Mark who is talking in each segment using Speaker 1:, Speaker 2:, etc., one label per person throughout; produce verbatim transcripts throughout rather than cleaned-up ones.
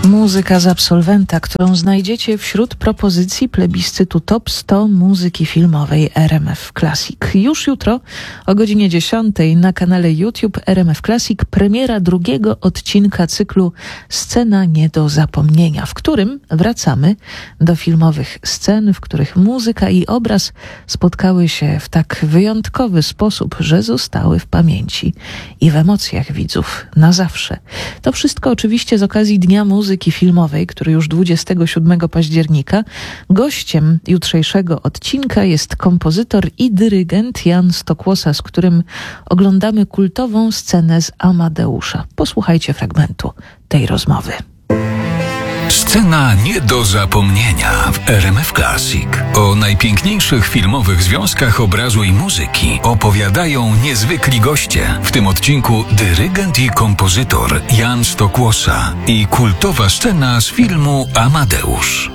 Speaker 1: Muzyka z absolwenta, którą znajdziecie wśród propozycji plebiscytu Top sto muzyki filmowej R M F Classic. Już jutro o godzinie dziesiątej na kanale YouTube R M F Classic premiera drugiego odcinka cyklu Scena nie do zapomnienia, w którym wracamy do filmowych scen, w których muzyka i obraz spotkały się w tak wyjątkowy sposób, że zostały w pamięci i w emocjach widzów na zawsze. To wszystko oczywiście z okazji Dnia Muzyki Filmowej, który już dwudziestego siódmego października. Gościem jutrzejszego odcinka jest kompozytor i dyrygent Jan Stokłosa, z którym oglądamy kultową scenę z Amadeusza. Posłuchajcie fragmentu tej rozmowy.
Speaker 2: Scena nie do zapomnienia w R M F Classic. O najpiękniejszych filmowych związkach obrazu i muzyki opowiadają niezwykli goście. W tym odcinku dyrygent i kompozytor Jan Stokłosa i kultowa scena z filmu Amadeusz.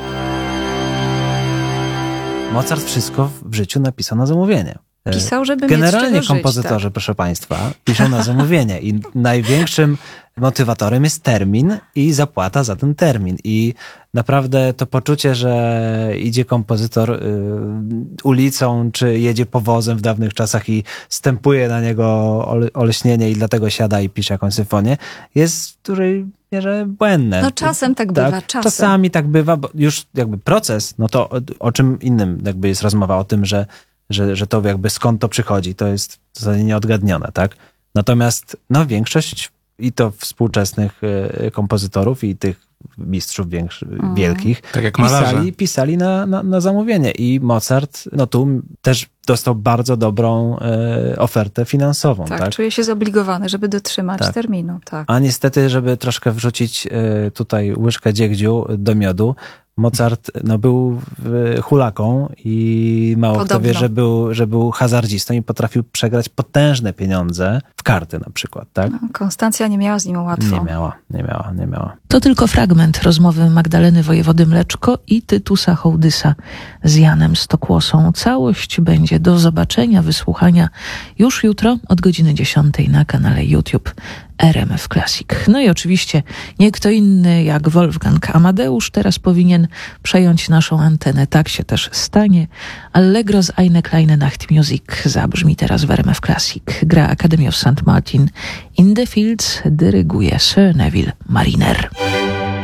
Speaker 3: Mozart wszystko w życiu napisał na zamówienie.
Speaker 4: Pisał, żeby
Speaker 3: Generalnie
Speaker 4: mieć
Speaker 3: kompozytorzy,
Speaker 4: żyć, tak?
Speaker 3: proszę Państwa, piszą na zamówienie i największym motywatorem jest termin i zapłata za ten termin. I naprawdę to poczucie, że idzie kompozytor y, ulicą, czy jedzie powozem w dawnych czasach i stępuje na niego ole, oleśnienie i dlatego siada i pisze jakąś symfonię, jest w dużej mierze błędne.
Speaker 4: No czasem tak bywa,
Speaker 3: tak,
Speaker 4: czasem.
Speaker 3: Czasami tak bywa, bo już jakby proces, no to o, o czym innym jakby jest rozmowa, o tym, że Że, że to jakby skąd to przychodzi, to jest w zasadzie nieodgadnione, tak? Natomiast no większość i to współczesnych y, kompozytorów i tych mistrzów większy, mm. wielkich
Speaker 5: tak jak
Speaker 3: pisali, pisali na, na, na zamówienie i Mozart no tu też dostał bardzo dobrą y, ofertę finansową.
Speaker 4: Tak,
Speaker 3: tak,
Speaker 4: czuje się zobligowany, żeby dotrzymać
Speaker 3: tak.
Speaker 4: terminu. Tak.
Speaker 3: A niestety, żeby troszkę wrzucić y, tutaj łyżkę dziegdziu do miodu, Mozart no, był hulaką i mało
Speaker 4: Podobno.
Speaker 3: kto wie, że był, że był hazardzistą i potrafił przegrać potężne pieniądze w karty na przykład, tak?
Speaker 4: No, Konstancja nie miała z nim łatwo.
Speaker 3: Nie miała, nie miała, nie miała.
Speaker 1: To tylko fragment rozmowy Magdaleny Wojewody Mleczko i Tytusa Hołdysa z Janem Stokłosą. Całość będzie do zobaczenia, wysłuchania już jutro od godziny dziesiątej na kanale YouTube R M F Classic. No i oczywiście nie kto inny jak Wolfgang Amadeusz teraz powinien przejąć naszą antenę. Tak się też stanie. Allegro z Eine kleine Nachtmusik zabrzmi teraz w R M F Classic. Gra Academy of Saint Martin in the Fields, dyryguje Sir Neville Mariner.